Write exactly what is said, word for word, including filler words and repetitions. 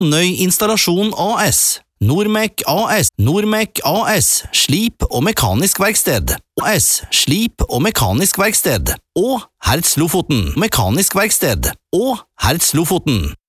Nøy Installasjon A S, Normek A S, Normek A S, Slip og Mekanisk Verksted, A S, Slip og Mekanisk Verksted, og Hertz Lofoten, Mekanisk Verksted, og Hertz Lofoten.